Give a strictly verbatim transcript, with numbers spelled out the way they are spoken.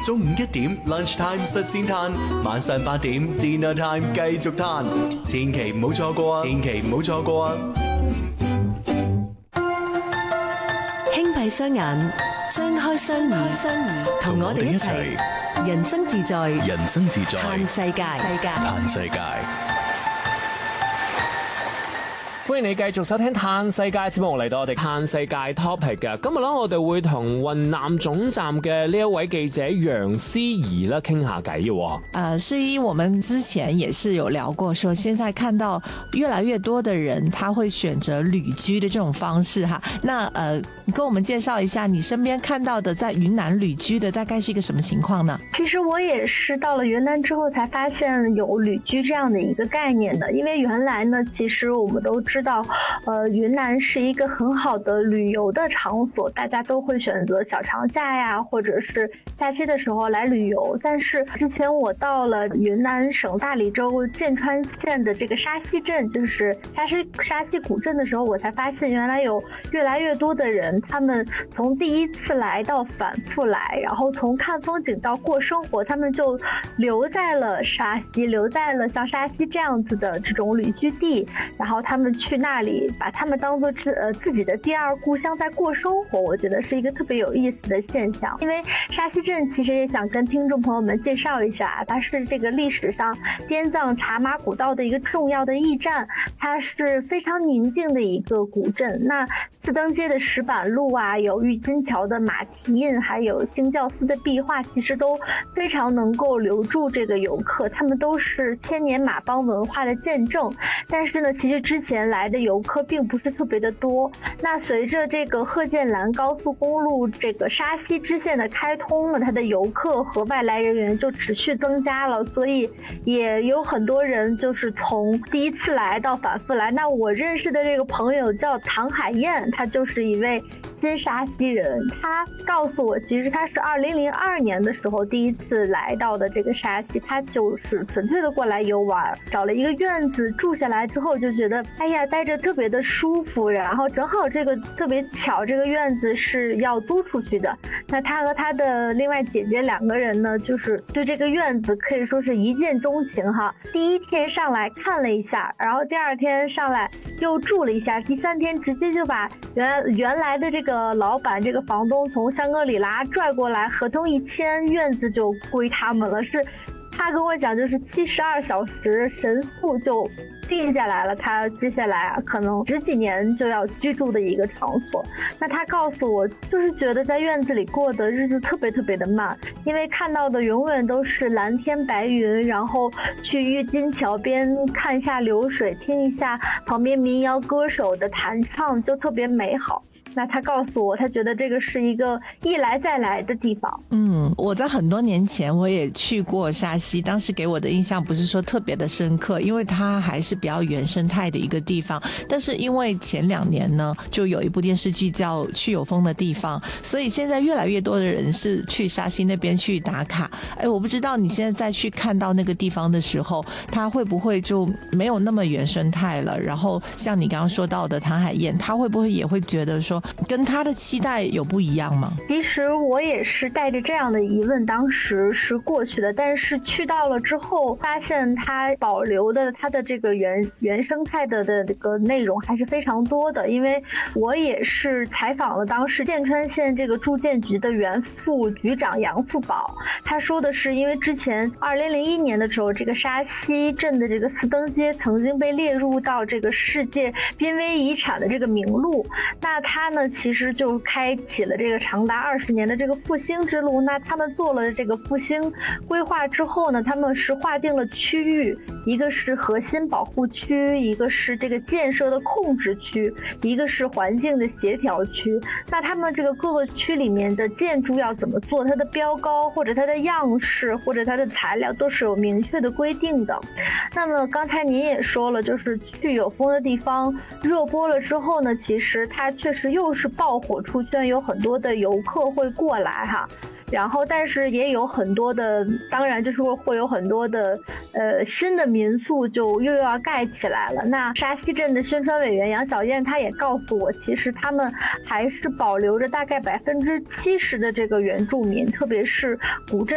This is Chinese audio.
中午一點 lunch time 率先攤，晚上八點 dinner time 繼續攤，千祈唔好錯過啊！千祈唔好錯過啊！ 輕閉雙眼，張開雙耳，雙耳同我哋一齊人生自在， 人生自在， 看世界，世界看世界。 歡迎你繼續收聽《嘆世界》節目，嚟到我哋《嘆世界》topic 嘅。今日咧，我哋會同雲南總站嘅呢一位記者楊思怡咧傾下偈嘅。 呃，思怡，我們之前也是有聊過，說現在看到越來越多的人，他會選擇旅居的這種方式哈。那呃，你跟我們介紹一下你身邊看到的在雲南旅居的大概是一個什麼情況呢？ 其實我也是到了雲南之後才發現有旅居這樣的一個概念的，因為原來呢，其實我們都知道。知道，呃，雲南是一個很好的旅遊的場所，大家都會選擇小長假呀，或者是假期的時候來旅遊。但是之前我到了雲南省大理州劍川縣的這個沙溪鎮，就是沙溪沙溪古鎮的時候，我才發現原來有越來越多的人，他們從第一次來到反覆來，然後從看風景到過生活，他們就留在了沙溪，留在了像沙溪這樣子的這種旅居地，然後他們去那裡把他們當作自呃自己的第二故鄉在過生活，我覺得是一個特別有意思的現象。因為沙溪鎮其實也想跟聽眾朋友們介紹一下，它是這個歷史上滇藏茶馬古道的一個重要的驛站，它是非常寧靜的一個古鎮。那四燈街的石板路啊，有鬱金橋的馬蹄印，還有興教寺的壁畫，其實都非常能夠留住這個遊客，他們都是千年馬幫文化的見證。但是呢，其實之前來的遊客並不是特別的多。那隨着這個賀建蘭高速公路這個沙溪支線的開通呢，它的遊客和外來人員就持續增加了，所以也有很多人就是從第一次來到反覆來。那我認識的這個朋友叫唐海燕，他就是一位新沙溪人，他告訴我，其實他是二零零二年的時候第一次來到的這個沙溪，他就是純粹的過來遊玩，找了一個院子住下來之後就覺得，哎呀，待着特別的舒服，然後正好這個特別巧，這個院子是要租出去的。那他和他的另外姐姐兩個人呢，就是對這個院子可以說是一見鍾情哈。第一天上來看了一下，然後第二天上來又住了一下，第三天直接就把原原來的這個老闆這個房東從香格里拉拽過來，合同一簽，院子就歸他們了。是他跟我講，就是七十二小時神速就定下來了，他接下來啊可能十幾年就要居住的一個場所。那他告訴我，就是覺得在院子裡過的日子特別特別的慢，因為看到的永遠都是藍天白雲，然後去鬱金橋邊看一下流水，聽一下旁邊民謠歌手的彈唱，就特別美好。那他告訴我，他覺得這個是一個一來再來的地方。 嗯，我在很多年前我也去過沙溪，當時給我的印象不是說特別的深刻，因為它還是比較原生態的一個地方。但是因為前兩年呢，就有一部電視劇叫《去有風的地方》，所以現在越來越多的人是去沙溪那邊去打卡。哎，我不知道你現在再去看到那個地方的時候，它會不會就沒有那麼原生態了？然後像你剛剛說到的唐海燕，他會不會也會覺得說跟他的期待有不一樣嗎？ 其實我也是帶着這樣的疑問，當時是過去的，但是去到了之後，發現它保留的它的這個原原生態的的這個內容還是非常多的。因為我也是採訪了當時劍川縣這個住建局的原副局長楊富寶，他說的是，因為之前二零零一年的時候，這個沙溪鎮的這個四燈街曾經被列入到這個世界瀕危遺產的這個名錄，那他呢其實就開啟了這個長達二十年的這個復興之路。那他們做了這個復興規劃之後呢，他們是劃定了區域，一個是核心保護區，一個是這個建設的控制區，一個是環境的協調區。那他們這個各個區裡面的建築要怎麼做，它的標高或者它的樣式或者它的材料都是有明確的規定的。那麼剛才您也說了，就是去有風的地方熱播了之後呢，其實它確實又是爆火出圈，有很多的遊客會過來哈。然後但是也有很多的，當然就是會有很多的呃新的民宿就又要蓋起來了。那沙溪鎮的宣傳委員楊小燕她也告訴我，其實他們還是保留着大概百分之七十的這個原住民，特別是古鎮